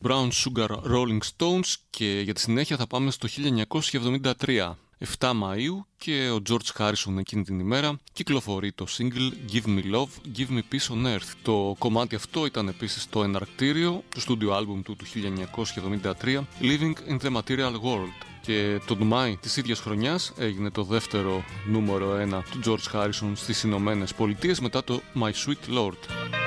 Brown Sugar Rolling Stones και για τη συνέχεια θα πάμε στο 1973. 7 Μαΐου και ο George Harrison εκείνη την ημέρα κυκλοφορεί το single Give Me Love, Give Me Peace on Earth. Το κομμάτι αυτό ήταν επίσης το εναρκτήριο του στούντιο άλμπουμ του 1973 Living in the Material World. Και τον Μάη της ίδιας χρονιάς έγινε το δεύτερο νούμερο 1 του George Harrison στις Ηνωμένες Πολιτείες μετά το My Sweet Lord.